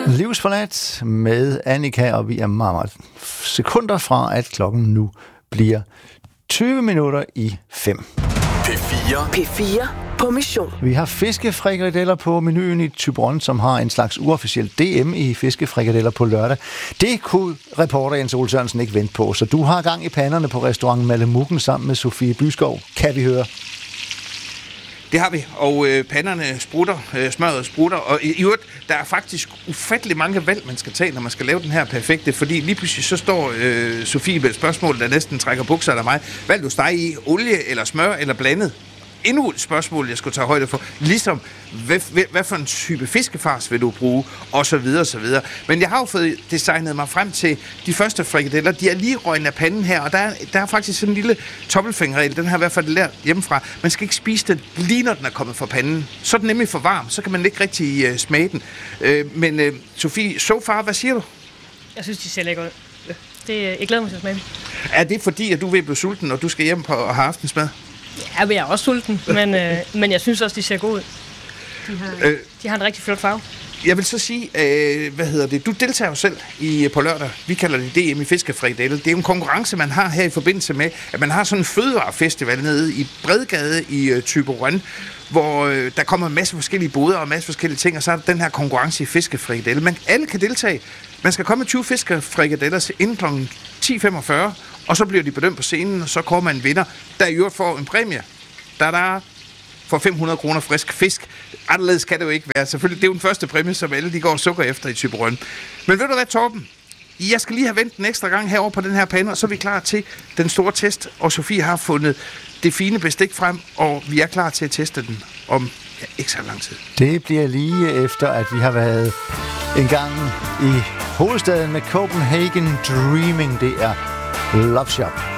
Livsforladt med Annika, og vi er meget sekunder fra, at klokken nu bliver 20 minutter i 5. P4 på mission. Vi har fiskefrikadeller på menuen i Thyborøn, som har en slags uofficiel DM i fiskefrikadeller på lørdag. Det kunne reporter Jens Ole Sørensen ikke vente på, så du har gang i panderne på restaurant Malemukken sammen med Sofie Byskov. Kan vi høre? Det har vi, og panderne sprutter, smøret sprutter, og i øvrigt, der er faktisk ufattelig mange valg, man skal tage, når man skal lave den her perfekte, fordi lige pludselig så står Sofie med et spørgsmål, der næsten trækker bukser af mig. Hvad vil du stege i? Olie eller smør eller blandet? Endnu et spørgsmål, jeg skulle tage højde for. Ligesom, hvad for en type fiskefars vil du bruge? Og så videre, så videre. Men jeg har jo fået designet mig frem til de første frikadeller. De er lige røgnet af panden her, og der er faktisk sådan en lille tommelfingerregel. Den har i hvert fald lært hjemmefra. Man skal ikke spise den lige, når den er kommet fra panden. Så er den nemlig for varm. Så kan man ikke rigtig smage den. Men Sofie, so far, hvad siger du? Jeg synes, de ser lækker ud. Jeg glæder mig til at smage. Er det fordi, at du vil blive sulten, og du skal hjem på og have aftensmad? Ja, jeg er også sulten, men jeg synes også, de ser gode ud. De har en rigtig flot farve. Jeg vil så sige, du deltager jo selv på lørdag. Vi kalder det DM i fiskefrikadeller. Det er jo en konkurrence, man har her i forbindelse med, at man har sådan en fødevarefestival nede i Bredgade i Thyborøn, hvor der kommer en masse forskellige boder og en masse forskellige ting, og så er der den her konkurrence i fiskefrikadeller. Men alle kan deltage. Man skal komme med 20 fiskefrikadeller inden kl. 10.45, og så bliver de bedømt på scenen, og så kommer man en vinder, der i øvrigt får en præmie. Der for 500 kroner frisk fisk. Anderledes kan det jo ikke være. Selvfølgelig, det er jo den første præmie, som alle de går og sukker efter i Thyborøn. Men ved du hvad, Torben? Jeg skal lige have ventet en ekstra gang herover på den her pande, og så er vi klar til den store test. Og Sofie har fundet det fine bestik frem, og vi er klar til at teste den om ikke så lang tid. Det bliver lige efter, at vi har været en gang i hovedstaden med Copenhagen Dreaming. Det er Love Shop.